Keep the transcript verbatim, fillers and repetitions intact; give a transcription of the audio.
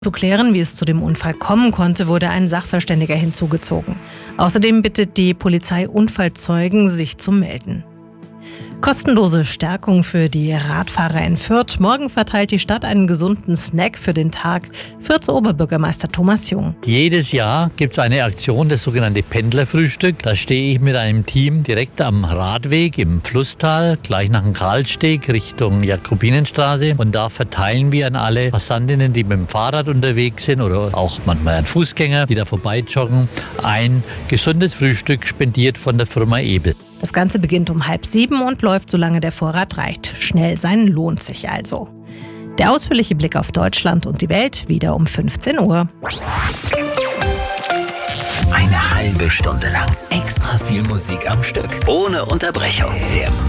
Zu klären, wie es zu dem Unfall kommen konnte, wurde ein Sachverständiger hinzugezogen. Außerdem bittet die Polizei Unfallzeugen, sich zu melden. Kostenlose Stärkung für die Radfahrer in Fürth. Morgen verteilt die Stadt einen gesunden Snack für den Tag. Fürths Oberbürgermeister Thomas Jung. Jedes Jahr gibt es eine Aktion, das sogenannte Pendlerfrühstück. Da stehe ich mit einem Team direkt am Radweg im Flusstal, gleich nach dem Karlsteg Richtung Jakobinenstraße. Und da verteilen wir an alle Passantinnen, die mit dem Fahrrad unterwegs sind oder auch manchmal an Fußgänger, die da vorbeijoggen, ein gesundes Frühstück spendiert von der Firma Ebel. Das Ganze beginnt um halb sieben und läuft, solange der Vorrat reicht. Schnell sein lohnt sich also. Der ausführliche Blick auf Deutschland und die Welt wieder um fünfzehn Uhr. Eine halbe Stunde lang extra viel Musik am Stück. Ohne Unterbrechung. Der